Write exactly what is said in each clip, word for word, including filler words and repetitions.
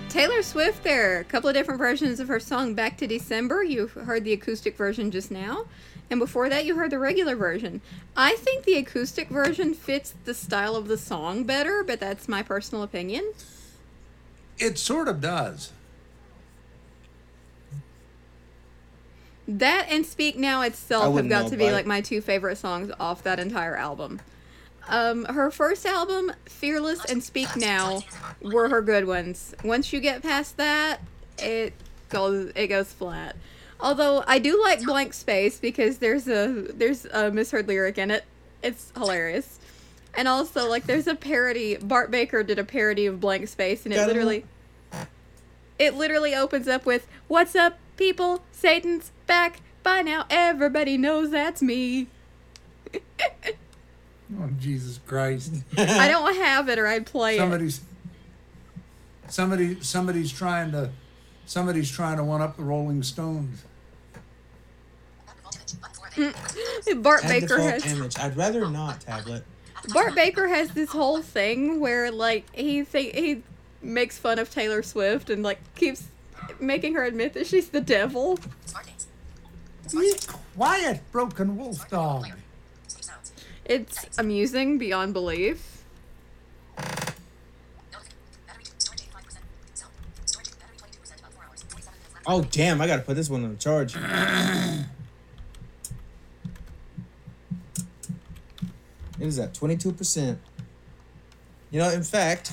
Taylor Swift, there are a couple of different versions of her song Back to December. You heard the acoustic version just now. And before that, you heard the regular version. I think the acoustic version fits the style of the song better, but that's my personal opinion. It sort of does. That and Speak Now itself have got to be like my two favorite songs off that entire album. Um, her first album, Fearless and Speak Now, were her good ones. Once you get past that, it goes it goes flat. Although I do like Blank Space because there's a there's a misheard lyric in it. It's hilarious. And also, like, there's a parody. Bart Baker did a parody of Blank Space, and it literally it literally opens up with, "What's up, people? Satan's back. By now, everybody knows that's me." Oh, Jesus Christ. I don't have it, or I'd play somebody's, it. Somebody, somebody's trying to, somebody's trying to one up the Rolling Stones. Bart Baker has. Image. I'd rather not, Tablet. Bart Baker has this whole thing where, like, he th- he makes fun of Taylor Swift and, like, keeps making her admit that she's the devil. Be quiet, broken wolf dog. It's amusing beyond belief. Oh, damn, I gotta put this one on charge. It is at twenty-two percent. You know, in fact...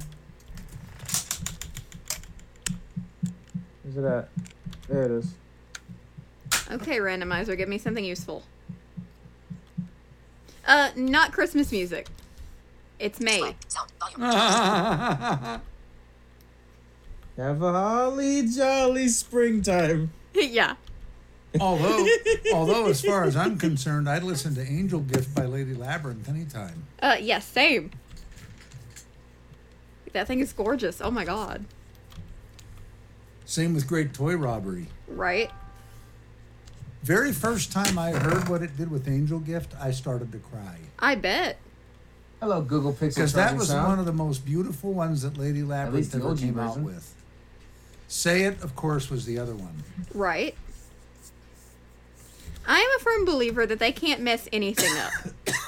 Where's it at? There it is. Okay, randomizer, give me something useful. Uh, not Christmas music. It's May. Have a holly jolly springtime. Yeah. Although, although, as far as I'm concerned, I'd listen to Angel Gift by Lady Labyrinth anytime. Uh, yes, yeah, same. That thing is gorgeous. Oh my god. Same with Great Toy Robbery. Right? Very first time I heard what it did with Angel Gift, I started to cry. I bet. Hello, Google Pixel. Because that was sound. one of the most beautiful ones that Lady Labyrinth ever O G came out version. with. Say It, of course, was the other one. Right. I am a firm believer that they can't mess anything up.